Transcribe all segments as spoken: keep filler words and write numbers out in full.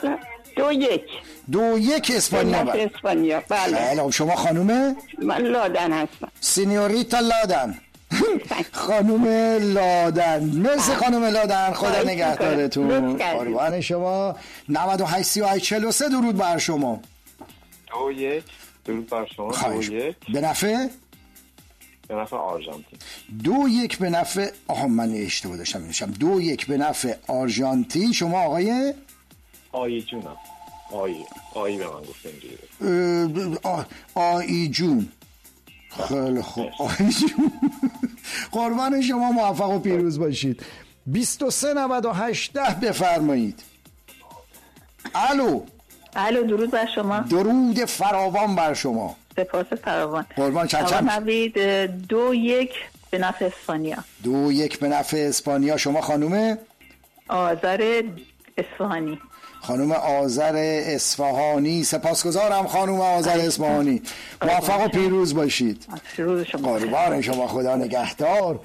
دو یک دو یک اسپانیا. به نفع اسپانیا. بله. خیلی. شما خانومه؟ من لادن هستم. سینیوریتا لادن. خانوم لادن. مرسی خانوم لادن، خدا نگهدارتون. قربان شما. نود و هشت سی و هشت چهل و سه درود بر شما. دو یک درود بر شما. دو یک به نفع به نفع آرژانتین. دو یک به نفع آها من اشتباه داشتم می‌نوشتم. دو یک به نفع آرژانتین. شما آقای آی جونم. آی آی به من گفت اینجوری. آ... آی جون. خیلی خوب. آی جون. قربان شما، موفق و پیروز باشید. بیست و سه نود و هشت ده بفرمایید. الو. الو درود بر شما. درود فراوان بر شما. سپاس فراوان. قربان چند چند. آقا نوید دو یک به نفع اسپانیا. دو یک به نفع اسپانیا. شما خانومه؟ آذر اصفهانی. خانوم آذر اصفهانی. سپاسگزارم خانوم آذر اصفهانی. موفق و پیروز باشید. روز شما قربان شما، خدا نگهدار.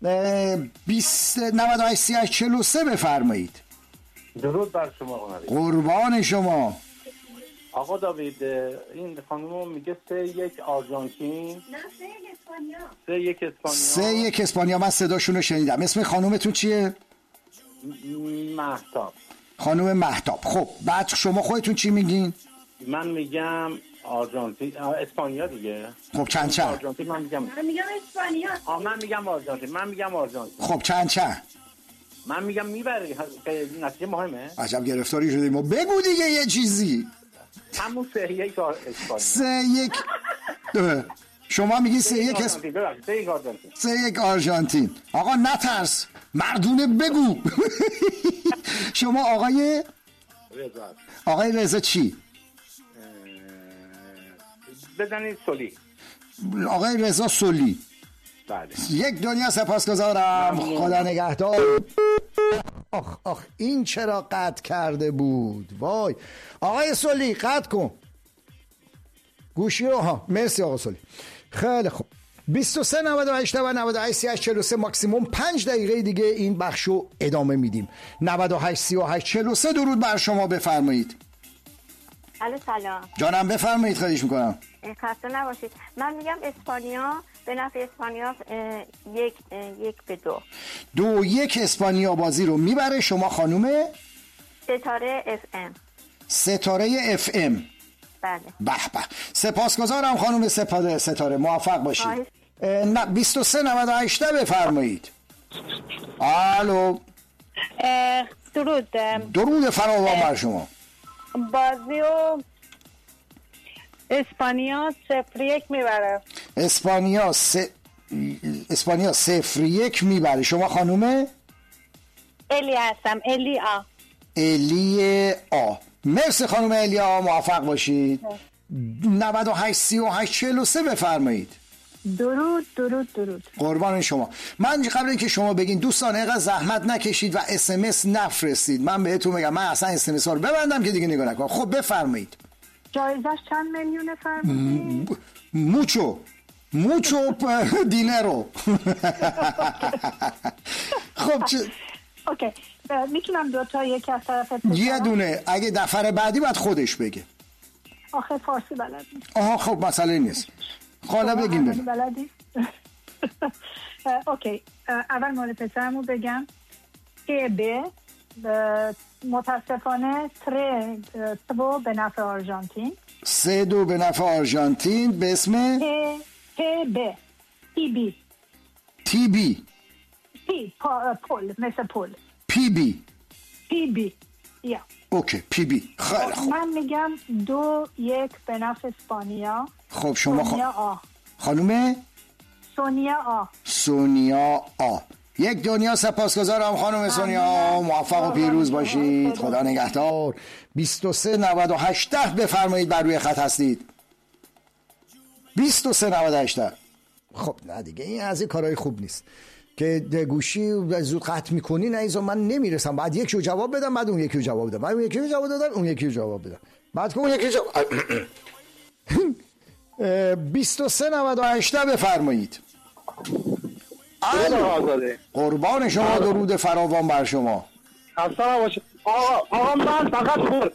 بیست نود و هشت سی و هشت چهل و سه بفرمایید. درود بر شما آقا نوید. قربان شما. آقا داوید این خانم میگه سه یک آرژانتین. نه سه یک اسپانیا. سه یک اسپانیا. سه یک اسپانیا. من صداشون رو شنیدم. اسم خانومتون چیه؟ مهتاب. خانوم مهتاب. خب بعد شما خودتون چی میگین؟ من میگم آرژانتین. اسپانیا دیگه. خب چند چند؟ آرژانتین. من میگم من میگم اسپانیا. آ من میگم آرژانتین. من میگم آرژانتین. خب چند چند؟ من میگم میبره. نتیجه مهمه. عجب گرفتاری شدیم ما. بگو دیگه یه چیزی. همون سه یک اسپانیا. سه یک. شما میگی سه یک اسپانیا. سه یک آرژانتین. آقا نترس، مردونه بگو. شما آقای رضا. آقای رضا چی؟ بزنید سولی. آقای رضا سولی. بله. یک دنیا سپاسگزارم. خدا نگهدار. آخ آخ این چرا قطع کرده بود؟ وای. آقای سولی قطع کن گوشی رو. ها مرسی آقا سولی. خیلی خوب. بیست و سه نود و هشت و نود و هشت سی و هشت چهل و سه ماکسیموم پنج دقیقه دیگه این بخشو ادامه میدیم. نود و هشت سی و هشت چهل و سه درود بر شما. بفرمایید. الو سلام. جانم بفرمایید. خواهش میکنم. خسته نباشید. من میگم اسپانیا به نفع اسپانیا. یک یک به دو. دو یک اسپانیا بازی رو میبره. شما خانومه؟ ستاره اف ام. ستاره اف ام. بله. به به. سپاسگزارم خانم ستاره. ستاره موفق باشید. نه بیست و سه نود و هشت بفرمایید. الو. درود. درود فراوان بر شما. بازی و اسپانیا صفر یک میبره. اسپانیا س... اسپانیا صفر یک میبره. شما خانومه؟ الی هستم. الی آ. الی آ. مرسی خانم الی آ. موفق باشید. نود و هشت سی و هشت چهل و سه بفرمایید. درود درود درود. قربان شما. من قبل اینکه شما بگین دوستان اینقدر زحمت نکشید و اس ام اس نفرستید. من بهتون میگم من اصلا اس ام اس ها رو ببندم که دیگه نگاه نکنم. خب بفرمایید. جایزش چند میلیونه فرمودید؟ موچو موچو دینرو. خب چه اوکی. میتونم دو تا یک از طرف یه دونه. اگه دفعه بعدی باید خودش بگه. آخه فارسی بلد نیست. آها خب مسئله نیست. حالا بگیم بگیم. بلدی؟ اوکی. اول مال پسرمو بگم که به متاسفانه تره تو به نفع آرژانتین. سه دو به نفع آرژانتین به اسم تی بی تی بی تی بی پی پول مثل پول پی بی پی بی یا اوکی پی بی. خیلی خوب. من میگم دو یک به نفع اسپانیا. خب شما سونیا آ. خانومه؟ سونیا آ. سونیا آ. یک دنیا سپاسگزارم خانم سونیا. موفق و پیروز باشید. خدا نگهدار. بیست و سه نود و هشت بفرمایید. بر روی خط هستید. بیست و سه نود و هشت. خب نه دیگه این از این کارهای خوب نیست که گوشی زود قطع میکنی. نه ایزا من نمیرسم. بعد یکی رو جواب بدم، بعد اون یکی رو جواب بدم، بعد اون یکی رو جواب دادم، اون یکی رو جواب بدم، بعد که اون یکی رو جواب. بیست و سه نود و هشت بفرمایید. قربان شما. درود فراوان بر شما. خسته نباشید. آقا آقا من فقط